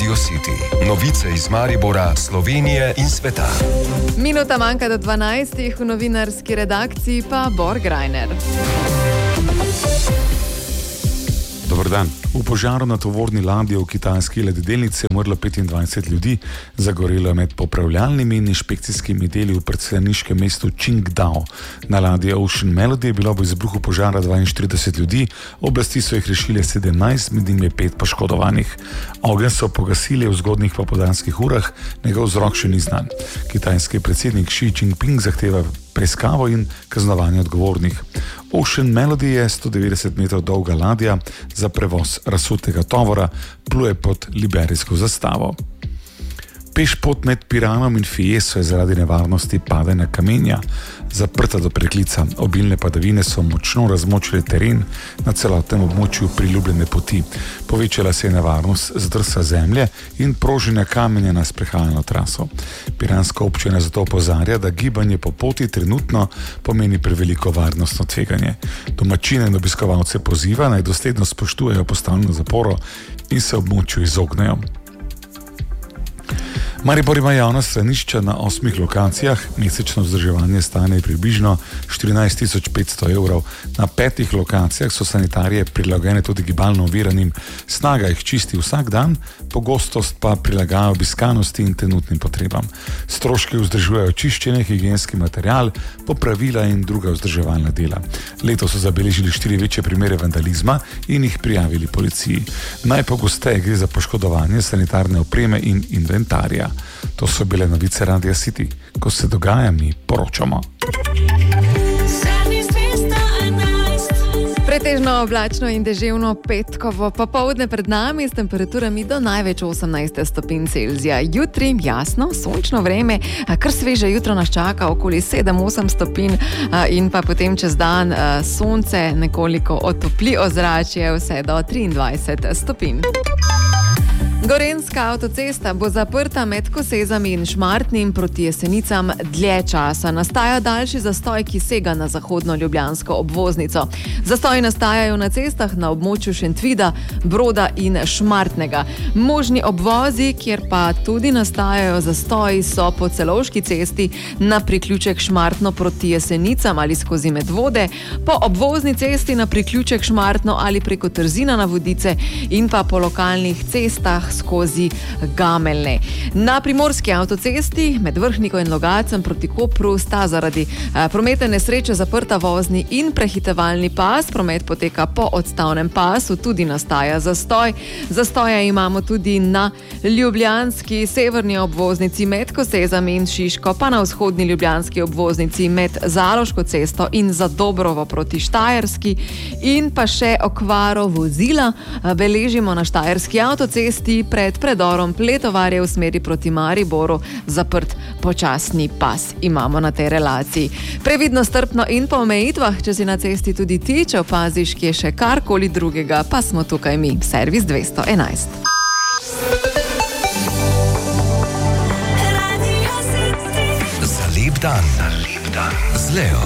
Radio City. Novice iz Maribora, Slovenije in sveta. Minuta manjka do 12, v novinarski redakciji pa Borg Reiner. Dobar dan. V požaru na tovorni ladji v kitajski ladjedelnici je umrlo 25 ljudi, zagorelo je med popravljalnimi in inšpekcijskimi deli v pristaniškem mestu Qingdao. Na ladji Ocean Melody je bilo v izbruhu požara 42 ljudi, oblasti so jih rešile 17, med njimi 5 poškodovanih. Ogenj so pogasili v zgodnjih popoldanskih urah, njegov vzrok še ni znan. Kitajski predsednik Xi Jinping zahteva preiskavo in kaznovanje odgovornih. Ocean Melody je 190 metrov dolga ladja za prevoz razsutega tovora, pluje pod liberijsko zastavo. Pešpot med Piranom in Fieso je zaradi nevarnosti padanja kamenja zaprta do preklica. Obilne padavine so močno razmočile teren na celotnem območju priljubljene poti. Povečala se je nevarnost zdrsa zemlje in proženja kamenja na sprehajalno traso. Piranska občina zato opozarja, da gibanje po poti trenutno pomeni preveliko varnostno tveganje. Domačine in obiskovalce poziva, naj dosledno spoštujejo postavljeno zaporo in se območju izognejo. Maribor ima javna stranišča na 8 lokacijah, mesečno vzdrževanje stane približno 14.500 evrov. Na 5 lokacijah so sanitarije prilagojene tudi gibalno oviranim, snaga jih čisti vsak dan, pogostost pa prilagaja obiskanosti in trenutnim potrebam. Stroški vzdržujejo čiščenje, higienski material, popravila in druga vzdrževalna dela. Letos so zabeležili 4 večje primere vandalizma in jih prijavili policiji. Najpogosteje gre za poškodovanje sanitarne opreme in inventarja. To so bile novice Radia City. Ko se dogaja, mi poročamo. Pretežno oblačno in deževno petkovo popoldne pred nami s temperaturami do največ 18 stopinj Celzija. Jutri jasno, sončno vreme, kar sveže jutro nas čaka okoli 7-8 stopinj in pa potem čez dan sonce nekoliko otopli ozračje vse do 23 stopinj. Gorenjska avtocesta bo zaprta med Kosezami in Šmartnim proti Jesenicam dlje časa. Nastaja daljši zastoj, ki sega na zahodno ljubljansko obvoznico. Zastoji nastajajo na cestah na območju Šentvida, Broda in Šmartnega. Možni obvozi, kjer pa tudi nastajajo zastoji, so po Celovški cesti na priključek Šmartno proti Jesenicam ali skozi Medvode, po obvozni cesti na priključek Šmartno ali preko Trzina na Vodice in pa po lokalnih cestah skozi Gameljne. Na primorski avtocesti med Vrhniko in Logacem proti Kopru sta zaradi prometne nesreče zaprta vozni in prehitevalni pas. Promet poteka po odstavnem pasu, tudi nastaja zastoj. Zastoje imamo tudi na ljubljanski severni obvoznici med Kosezami in Šiško, pa na vzhodni ljubljanski obvoznici med Zaloško cesto in Zadobrovo proti Štajerski in pa še okvaro vozila beležimo na Štajerski avtocesti pred predorom Pletovarje v smeri proti Mariboru, zaprt počasni pas imamo na tej relaciji. Previdno, strpno in po omejitvah, če si na cesti tudi ti, če opaziš, kje še karkoli drugega, pa smo tukaj mi, Servis 211. Za lep dan z Leo.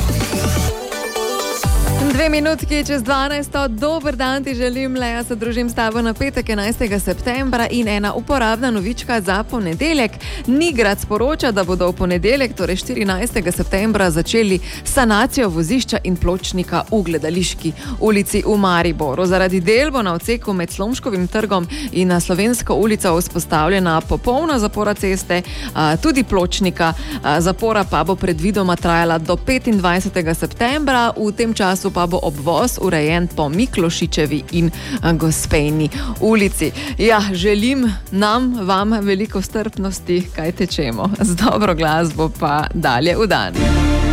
2 minutki čez 12. Dober dan ti želim, Lea, se družim s tabo na petek 11. septembra in ena uporabna novička za ponedeljek. Nigrad sporoča, da bodo v ponedeljek, torej 14. septembra, začeli sanacijo vozišča in pločnika v Gledališki ulici v Mariboru. Zaradi del bo na odseku med Slomškovim trgom in na Slovensko ulico vzpostavljena popolna zapora ceste, tudi pločnika. Zapora pa bo predvidoma trajala do 25. septembra, v tem času pa bo obvoz urejen po Miklošičevi in Gospejni ulici. Ja, želim vam veliko strpnosti, kaj tečemo. Z dobro glasbo pa dalje v dan.